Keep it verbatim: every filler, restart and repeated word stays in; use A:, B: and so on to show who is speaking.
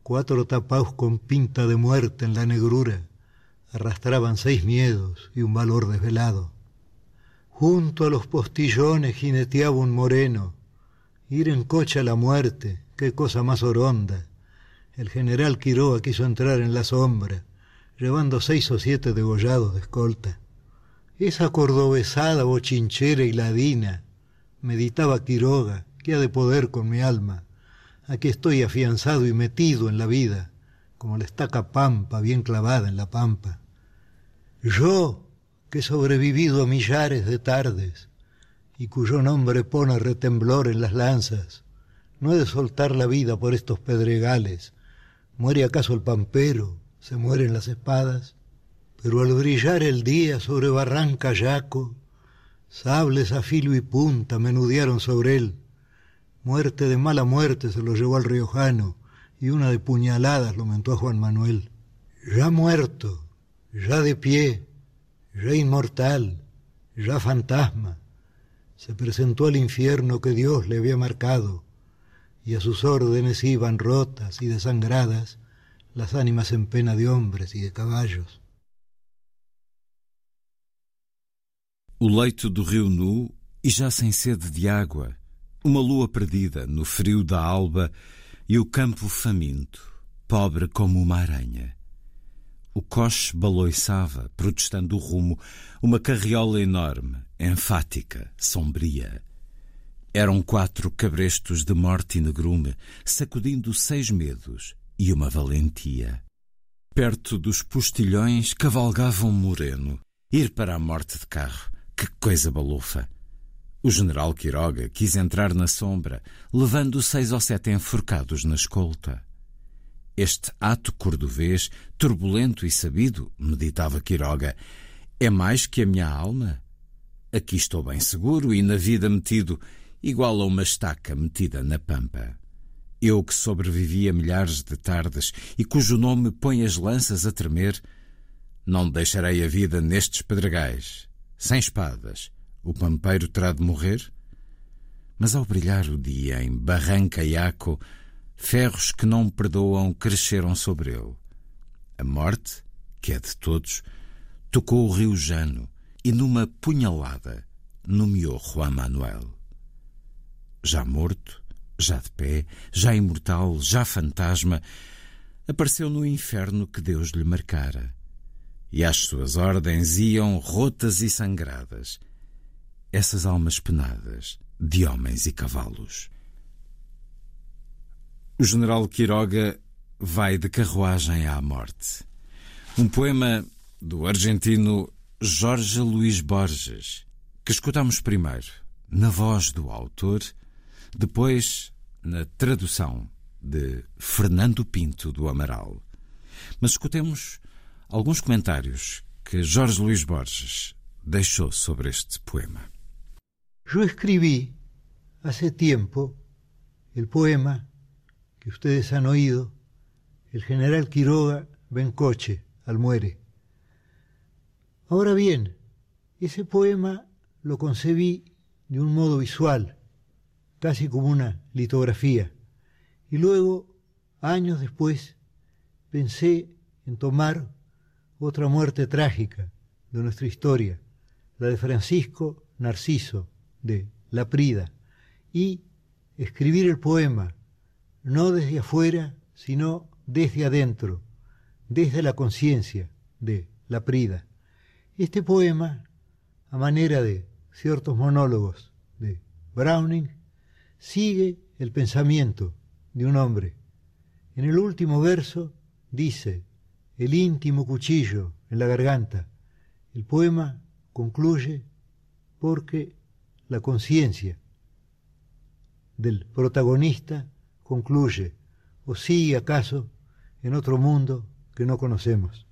A: Cuatro tapaos con pinta de muerte en la negrura arrastraban seis miedos y un valor desvelado. Junto a los postillones jineteaba un moreno. Ir en coche a la muerte, qué cosa más oronda. El general Quiroga quiso entrar en la sombra, llevando seis o siete degollados de escolta. Esa cordobesada bochinchera y ladina, meditaba Quiroga, ¿qué ha de poder con mi alma? Aquí estoy afianzado y metido en la vida, como la estaca pampa bien clavada en la pampa. Yo, que he sobrevivido a millares de tardes, y cuyo nombre pone retemblor en las lanzas, no he de soltar la vida por estos pedregales. ¿Muere acaso el pampero? ¿Se mueren las espadas? Pero al brillar el día sobre Barranca Yaco, sables a filo y punta menudearon sobre él. Muerte de mala muerte se lo llevó al riojano, y una de puñaladas lo mentó a Juan Manuel. Ya muerto, ya de pie, ya inmortal, ya fantasma, se presentó al infierno que Dios le había marcado, y a sus órdenes iban rotas y desangradas las ánimas en pena de hombres y de caballos.
B: O leito do rio nu e já sem sede de água, uma lua perdida no frio da alba e o campo faminto, pobre como uma aranha. O coche baloiçava, protestando o rumo, uma carriola enorme, enfática, sombria. Eram quatro cabrestos de morte e negrume, sacudindo seis medos e uma valentia. Perto dos postilhões cavalgava um moreno. Ir para a morte de carro, que coisa balofa! O general Quiroga quis entrar na sombra, levando seis ou sete enforcados na escolta. Este ato cordovês, turbulento e sabido, meditava Quiroga, é mais que a minha alma? Aqui estou bem seguro e na vida metido, igual a uma estaca metida na pampa. Eu que sobrevivi a milhares de tardes e cujo nome põe as lanças a tremer, não deixarei a vida nestes pedregais. Sem espadas, o pampeiro terá de morrer? Mas ao brilhar o dia em Barranca Yaco, ferros que não perdoam cresceram sobre ele. A morte, que é de todos, tocou o rio Jano e numa punhalada nomeou Juan Manuel. Já morto, já de pé, já imortal, já fantasma, apareceu no inferno que Deus lhe marcara. E às suas ordens iam rotas e sangradas essas almas penadas de homens e cavalos. O general Quiroga vai de carruagem à morte. Um poema do argentino Jorge Luís Borges, que escutamos primeiro na voz do autor, depois na tradução de Fernando Pinto do Amaral. Mas escutemos alguns comentários que Jorge Luís Borges deixou sobre este poema.
A: Yo escribí hace tiempo el poema que ustedes han oído, El general Quiroga va en coche al muere. Ahora bien, ese poema lo concebí de un modo visual, casi como una litografía, y luego, años después, pensé en tomar otra muerte trágica de nuestra historia, la de Francisco Narciso de Laprida, y escribir el poema no desde afuera, sino desde adentro, desde la conciencia de Laprida. Este poema, a manera de ciertos monólogos de Browning, sigue el pensamiento de un hombre. En el último verso dice: el íntimo cuchillo en la garganta. El poema concluye porque la conciencia del protagonista concluye o sigue acaso en otro mundo que no conocemos.